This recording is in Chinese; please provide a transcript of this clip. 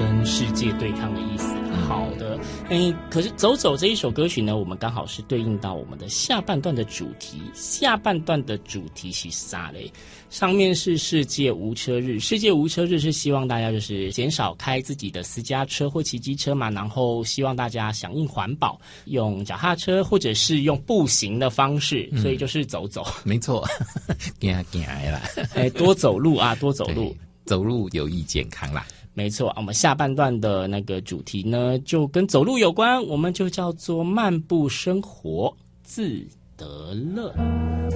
跟世界对抗的意思。好的，可是走走这一首歌曲呢，我们刚好是对应到我们的下半段的主题。下半段的主题是啥嘞？上面是世界无车日，世界无车日是希望大家就是减少开自己的私家车或骑机车嘛，然后希望大家响应环保，用脚踏车或者是用步行的方式，所以就是走走。 没错，行啦， 多走路啊，多走路， 走路有益健康啦。 没错，我们下半段的那个主题呢，就跟走路有关，我们就叫做漫步生活，自得乐。